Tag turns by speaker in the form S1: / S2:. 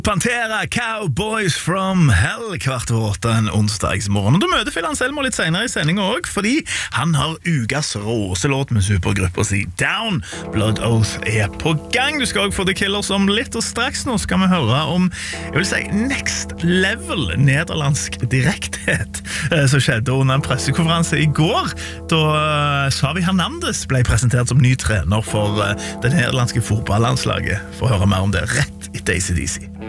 S1: Pantera, Cowboys from Hell, 7:15 en onsdagsmorgen. Og du møter Phil Anselmo litt senere i sendingen også, fordi han har ukas råse låt med supergrupper si Down. Blood Oath er på gang. Du skal også få The Killers om litt, og straks nå skal vi høre om, jeg vil si, next level nederlandsk direkthet som skjedde under en pressekonferanse i går, da Xavi Hernandez ble presentert som ny trener for det nederlandske fotballandslaget. Få høre mer om det rett etter AC/DC.